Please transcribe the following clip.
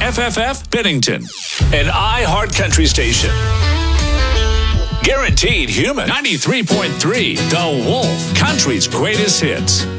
FFF Bennington, an iHeart Country station. Guaranteed human. 93.3 The Wolf, country's greatest hits.